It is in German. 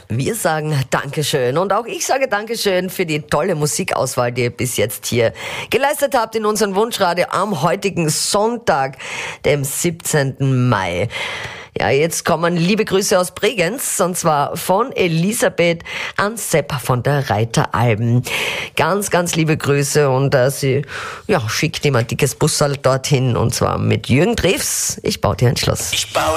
Wir sagen Dankeschön und auch ich sage Dankeschön für die tolle Musikauswahl, die ihr bis jetzt hier geleistet habt in unserem Wunschradio am heutigen Sonntag, dem 17. Mai. Ja, jetzt kommen liebe Grüße aus Bregenz, und zwar von Elisabeth an Sepp von der Reiteralben. Ganz, ganz liebe Grüße, und sie schickt ihm ein dickes Busserl dorthin, und zwar mit Jürgen Drews. Ich baue dir ein Schloss. Ich baue